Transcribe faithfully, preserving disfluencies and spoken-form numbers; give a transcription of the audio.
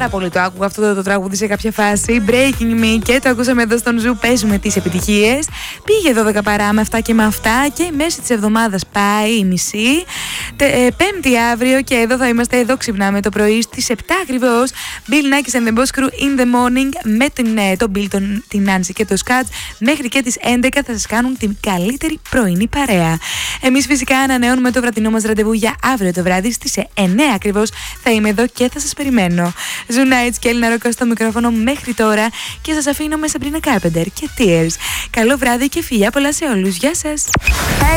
πάρα πολύ. Το άκουγα αυτό το, το τραγούδι σε κάποια φάση. Breaking Me, και το ακούσαμε εδώ στον Ζου. Παίζουμε τις επιτυχίες. Πήγε δώδεκα παρά με αυτά και με αυτά. Και η μέση της εβδομάδας πάει η μισή. Τε, ε, πέμπτη αύριο, και εδώ θα είμαστε. Εδώ ξυπνάμε το πρωί στις επτά ακριβώς. Bill Nackis and the Boss Crew in the morning. Με την, ε, τον Bill, τον, την Nancy και το Scats. Μέχρι και τις έντεκα θα σας κάνουν την καλύτερη πρωινή παρέα. Εμείς φυσικά ανανεώνουμε το βραδινό μας ραντεβού για αύριο το βράδυ στις εννέα ακριβώς. Θα είμαι εδώ και θα σας περιμένω. Zoo Nights και Έλληνα Ρόκα στο μικρόφωνο μέχρι τώρα, και σας αφήνω με Sabrina Carpenter και Tears. Καλό βράδυ και φιλιά πολλά σε όλους. Γεια σας!